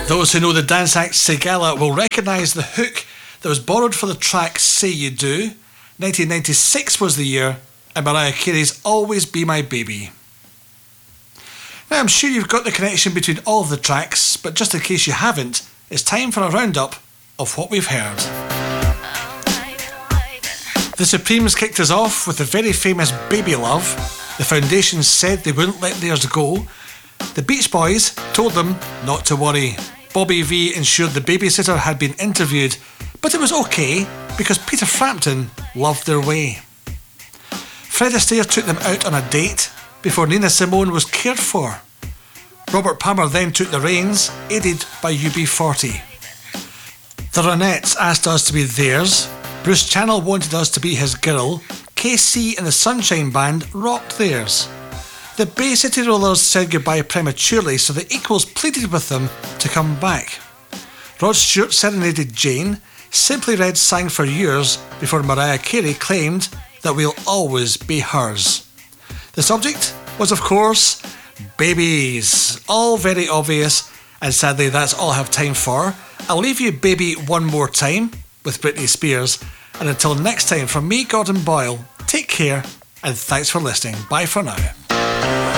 Those who know the dance act Sigala will recognise the hook that was borrowed for the track Say You Do. 1996 was the year, and Mariah Carey's Always Be My Baby. Now I'm sure you've got the connection between all of the tracks, but just in case you haven't, it's time for a roundup of what we've heard. The Supremes kicked us off with the very famous Baby Love. The Foundations said they wouldn't let theirs go. The Beach Boys told them not to worry. Bobby Vee ensured the babysitter had been interviewed, but it was okay because Peter Frampton loved their way. Fred Astaire took them out on a date before Nina Simone was cared for. Robert Palmer then took the reins, aided by UB40. The Ronettes asked us to be theirs. Bruce Channel wanted us to be his girl. KC and the Sunshine Band rocked theirs. The Bay City Rollers said goodbye prematurely, so the Equals pleaded with them to come back. Rod Stewart serenaded Jane. Simply Red sang For Years before Mariah Carey claimed that we'll always be hers. The subject was, of course, babies. All very obvious, and sadly that's all I have time for. I'll leave you Baby one more time with Britney Spears. And until next time, from me, Gordon Boyle, take care and thanks for listening. Bye for now.